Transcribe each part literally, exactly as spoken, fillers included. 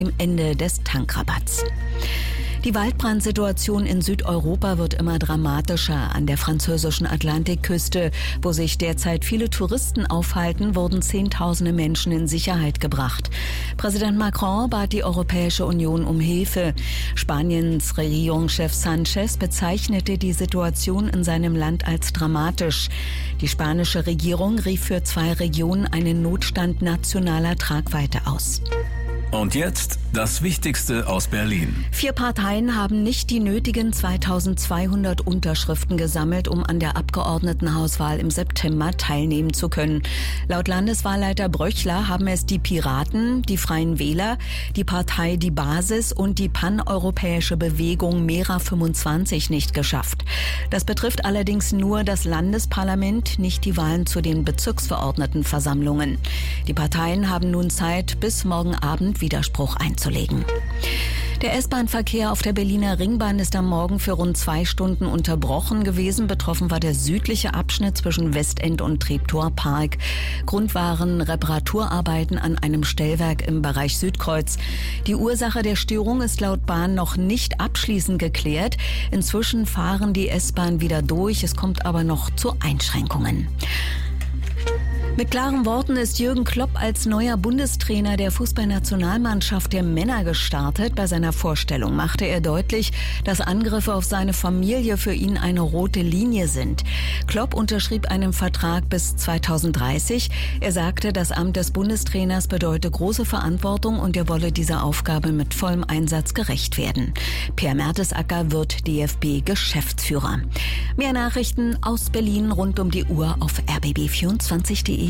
Dem Ende des Tankrabatts. Die Waldbrandsituation in Südeuropa wird immer dramatischer. An der französischen Atlantikküste, wo sich derzeit viele Touristen aufhalten, wurden Zehntausende Menschen in Sicherheit gebracht. Präsident Macron bat die Europäische Union um Hilfe. Spaniens Regierungschef Sanchez bezeichnete die Situation in seinem Land als dramatisch. Die spanische Regierung rief für zwei Regionen einen Notstand nationaler Tragweite aus. Und jetzt das Wichtigste aus Berlin. Vier Parteien haben nicht die nötigen zweitausendzweihundert Unterschriften gesammelt, um an der Abgeordnetenhauswahl im September teilnehmen zu können. Laut Landeswahlleiter Bröchler haben es die Piraten, die Freien Wähler, die Partei Die Basis und die paneuropäische Bewegung Mera fünfundzwanzig nicht geschafft. Das betrifft allerdings nur das Landesparlament, nicht die Wahlen zu den Bezirksverordnetenversammlungen. Die Parteien haben nun Zeit, bis morgen Abend Widerspruch einzulegen. Der S-Bahn-Verkehr auf der Berliner Ringbahn ist am Morgen für rund zwei Stunden unterbrochen gewesen. Betroffen war der südliche Abschnitt zwischen Westend und Treptower-Park. Grund waren Reparaturarbeiten an einem Stellwerk im Bereich Südkreuz. Die Ursache der Störung ist laut Bahn noch nicht abschließend geklärt. Inzwischen fahren die S-Bahn wieder durch. Es kommt aber noch zu Einschränkungen. Mit klaren Worten ist Jürgen Klopp als neuer Bundestrainer der Fußballnationalmannschaft der Männer gestartet. Bei seiner Vorstellung machte er deutlich, dass Angriffe auf seine Familie für ihn eine rote Linie sind. Klopp unterschrieb einen Vertrag bis zweitausenddreißig. Er sagte, das Amt des Bundestrainers bedeute große Verantwortung und er wolle dieser Aufgabe mit vollem Einsatz gerecht werden. Per Mertesacker wird D F B-Geschäftsführer. Mehr Nachrichten aus Berlin rund um die Uhr auf r b b vierundzwanzig punkt de.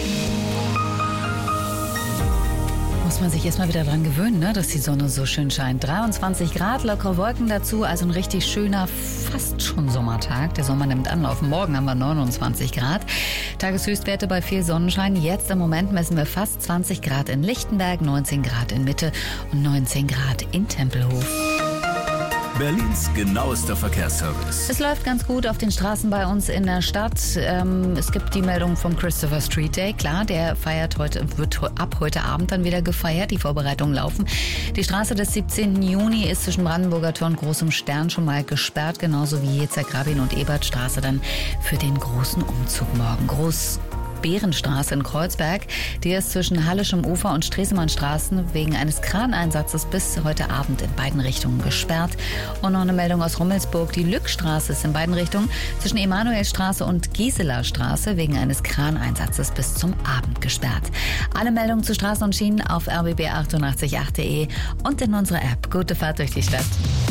Muss man sich erstmal wieder dran gewöhnen, ne, dass die Sonne so schön scheint. dreiundzwanzig Grad, lockere Wolken dazu, also ein richtig schöner, fast schon Sommertag. Der Sommer nimmt Anlauf. Morgen haben wir neunundzwanzig Grad. Tageshöchstwerte bei viel Sonnenschein. Jetzt im Moment messen wir fast zwanzig Grad in Lichtenberg, neunzehn Grad in Mitte und neunzehn Grad in Tempelhof. Berlins genauester Verkehrsservice. Es läuft ganz gut auf den Straßen bei uns in der Stadt. Ähm, es gibt die Meldung vom Christopher Street Day. Klar, der feiert heute, wird ab heute Abend dann wieder gefeiert. Die Vorbereitungen laufen. Die Straße des siebzehnten Juni ist zwischen Brandenburger Tor und Großem Stern schon mal gesperrt. Genauso wie Yitzhak Rabin und Ebertstraße dann für den großen Umzug morgen. Groß Bärenstraße in Kreuzberg. Die ist zwischen Hallischem Ufer und Stresemannstraßen wegen eines Kraneinsatzes bis heute Abend in beiden Richtungen gesperrt. Und noch eine Meldung aus Rummelsburg. Die Lückstraße ist in beiden Richtungen zwischen Emanuelstraße und Gisela Straße wegen eines Kraneinsatzes bis zum Abend gesperrt. Alle Meldungen zu Straßen und Schienen auf r b b achtundachtzig punkt acht punkt de und in unserer App. Gute Fahrt durch die Stadt.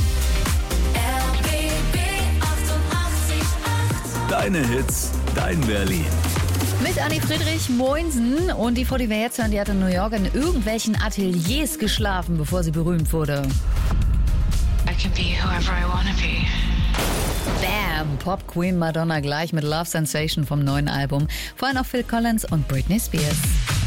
R B B achtundachtzig Komma acht. Deine Hits, dein Berlin. Mit Anni Friedrich, moinsen. Und die vor die wir jetzt hören, die hat in New York in irgendwelchen Ateliers geschlafen, bevor sie berühmt wurde. I can be whoever I wanna be. Bam! Pop Queen Madonna gleich mit Love Sensation vom neuen Album. Vorher noch Phil Collins und Britney Spears.